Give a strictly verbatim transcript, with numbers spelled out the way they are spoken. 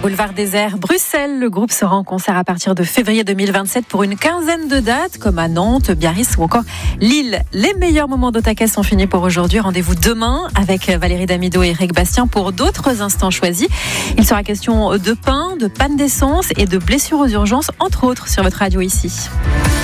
Boulevard Désert, Bruxelles. Le groupe sera en concert à partir de février deux mille vingt-sept pour une quinzaine de dates, comme à Nantes, Biarritz ou encore Lille. Les meilleurs moments d'Otakast sont finis pour aujourd'hui. Rendez-vous demain avec Valérie Damido et Eric Bastien pour d'autres instants choisis. Il sera question de pain, de panne d'essence et de blessures aux urgences, entre autres, sur votre radio ici.